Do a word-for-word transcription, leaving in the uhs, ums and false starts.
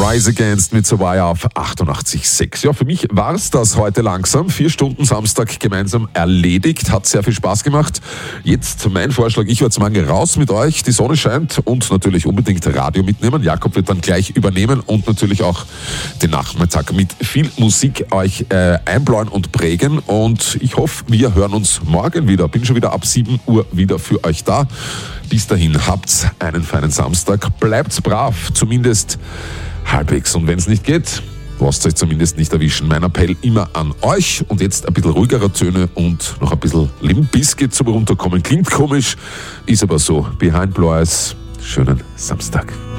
Rise Against mit Sawaya auf achtundachtzig Komma sechs. Ja, für mich war es das heute langsam. Vier Stunden Samstag gemeinsam erledigt. Hat sehr viel Spaß gemacht. Jetzt mein Vorschlag, ich werde jetzt mal raus mit euch. Die Sonne scheint und natürlich unbedingt Radio mitnehmen. Jakob wird dann gleich übernehmen und natürlich auch den Nachmittag mit viel Musik euch äh, einbläuen und prägen. Und ich hoffe, wir hören uns morgen wieder. Bin schon wieder ab sieben Uhr wieder für euch da. Bis dahin, habt einen feinen Samstag. Bleibt brav, zumindest halbwegs. Und wenn es nicht geht, lasst euch zumindest nicht erwischen. Mein Appell immer an euch. Und jetzt ein bisschen ruhigere Töne und noch ein bisschen Limp Bizkit zum Runterkommen. Klingt komisch, ist aber so. Behind Blue Eyes, schönen Samstag.